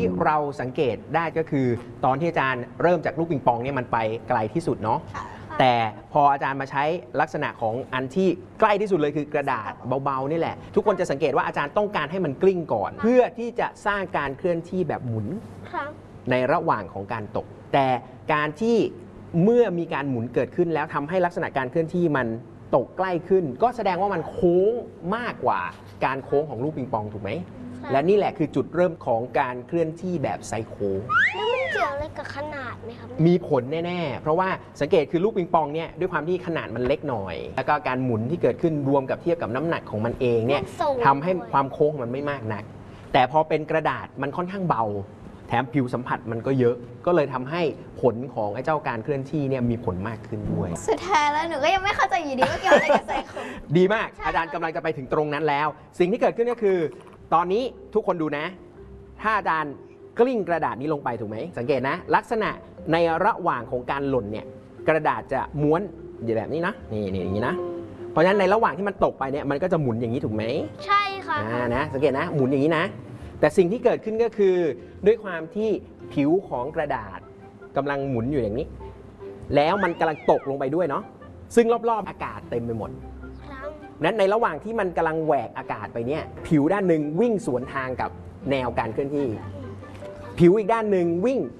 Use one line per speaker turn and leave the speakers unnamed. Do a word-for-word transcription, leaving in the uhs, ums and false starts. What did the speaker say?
ที่เราสังเกตได้ก็คือตอนที่อาจารย์เริ่มจากลูกปิงปองเนี่ยมันไปไกลที่สุดเนาะแต่พออาจารย์มาใช้ลักษณะของอันที่ใกล้ที่สุดเลยคือกระดาษเบาๆนี่แหละทุกคนจะสังเกตว่าอาจารย์ต้องการให้มันกลิ้งก่อน เพื่อที่จะสร้างการเคลื่อนที่แบบหมุนในระหว่างของการตกแต่การที่เมื่อมีการหมุนเกิดขึ้นแล้วทำให้ลักษณะการเคลื่อนที่มันตกใกล้ขึ้นก็แสดงว่ามันโค้งมากกว่าการโค้งของลูกปิงปองถูกไหมและนี่แหละคือจุดเริ่มของการเคลื่อนที่แบบไซโค้ง
แล้วมันเกี่ยวอะไรกับขนาดไหมครับ
มีผลแน่ๆเพราะว่าสังเกตคือลูกปิงปองเนี่ยด้วยความที่ขนาดมันเล็กหน่อยแล้วก็การหมุนที่เกิดขึ้นรวมกับเทียบกับน้ำหนักของมันเองเนี่ยทำให้ความโค้งมันไม่มากนักแต่พอเป็นกระดาษมันค่อนข้างเบาแถมผิวสัมผัสมันก็เยอะก็เลยทำให้ผลของไอ้เจ้าการเคลื่อนที่เนี่ยมีผลมากขึ้นด้วย
สุดท้ายแล้วหนูก็ยังไม่เข้าใจอยู่ดีว่าเกี่ยวอะไรกับไซโคง
ดีมากอาจารย์กำลังจะไปถึงตรงนั้นแล้วสิ่งที่เกิดขึ้นก็คือตอนนี้ทุกคนดูนะถ้าอาจารย์กลิ้งกระดาษนี้ลงไปถูกไหมสังเกตนะลักษณะในระหว่างของการหล่นเนี่ยกระดาษจะม้วนอยู่แบบนี้นะนี่นี่อย่างนี้นะเพราะฉะนั้นในระหว่างที่มันตกไปเนี่ยมันก็จะหมุนอย่างนี้ถูกไหม
ใช่ค่ะ
อ่านะสังเกตนะหมุนอย่างนี้นะแต่สิ่งที่เกิดขึ้นก็คือด้วยความที่ผิวของกระดาษกำลังหมุนอยู่อย่างนี้แล้วมันกำลังตกลงไปด้วยเนาะซึ่งรอบๆอากาศเต็มไปหมดนั้นในระหว่างที่มันกำลังแหวกอากาศไปเนี่ยผิวด้านหนึ่งวิ่งสวนทางกับแนวการเคลื่อนที่ผิวอีกด้านหนึ่งวิ่ง